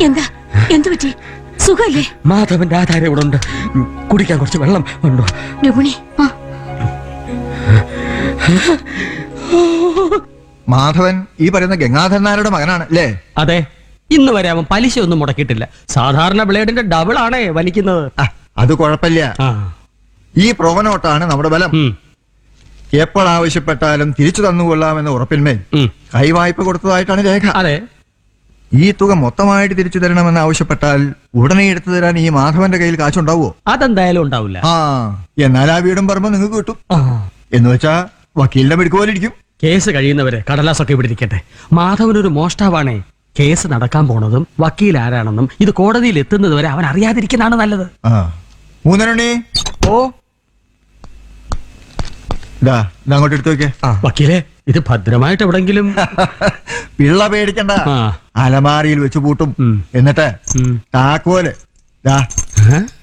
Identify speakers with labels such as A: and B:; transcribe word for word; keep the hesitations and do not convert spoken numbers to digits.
A: എന്താ എന്തു പറ്റി? സുഖല്ലേ?
B: മാധവന്റെ ആധാരം ഇവിടെ ഉണ്ട്. കുടിക്കാൻ കുറച്ച് വെള്ളം ഉണ്ടോ?
A: രുക്മിണി, ആ
C: മാധവൻ ഈ പറയുന്ന ഗംഗാധരൻ നായരുടെ മകനാണ് അല്ലേ?
B: അതെ. ഇന്ന് വരെ അവൻ പലിശ ഒന്നും മുടക്കിയിട്ടില്ല. സാധാരണ ബ്ലേഡിന്റെ ഡബിൾ ആണേ വലിക്കുന്നത്.
C: ആ, അത് കുഴപ്പമില്ല.
B: ആ.
C: ഈ പ്രൊവനോട്ടാണ് നമ്മുടെ ബലം.
B: ഉം.
C: എപ്പോൾ ആവശ്യപ്പെട്ടാലും തിരിച്ചു തന്നുകൊള്ളാമെന്ന ഉറപ്പിന്മേൽ
B: ഉം.
C: കൈവായ്പ കൊടുത്തതായിട്ടാണ് രേഖ.
B: അതെ.
C: ഈ തുക മൊത്തമായിട്ട് തിരിച്ചു തരണമെന്ന് ആവശ്യപ്പെട്ടാൽ ഉടനെ എടുത്തു തരാൻ ഈ മാധവന്റെ കയ്യിൽ കാശുണ്ടാവോ?
B: അതെന്തായാലും ഉണ്ടാവില്ല.
C: ആ, എന്നാൽ ആ വീടും പറമ്പോ നിങ്ങൾക്ക് കിട്ടും.
B: ആ.
C: എന്ന് വെച്ചാ വക്കീലിന്റെ മിടുക്ക് പോലെ ഇരിക്കും.
B: കേസ് കഴിയുന്നവരെ കടലാസൊക്കെ ഇവിടെ ഇരിക്കട്ടെ. മാധവനൊരു മോഷ്ടാവാണേ. കേസ് നടക്കാൻ പോണതും വക്കീൽ ആരാണെന്നും ഇത് കോടതിയിൽ എത്തുന്നത് വരെ അവൻ അറിയാതിരിക്കുന്നതാണ് നല്ലത്.
C: ആ, മൂന്നരണി.
B: ഓ,
C: ഇതാ ഇതങ്ങോട്ട് എടുത്തു വെക്കേ.
B: വക്കീലെ, ഇത് ഭദ്രമായിട്ട് എവിടെങ്കിലും.
C: പിള്ള പേടിക്കണ്ട,
B: ആ.
C: അലമാരിയിൽ വെച്ച് പൂട്ടും.
B: ഉം.
C: എന്നിട്ട്
B: ഉം.
C: താക്കോല് ദാ
B: ഏ?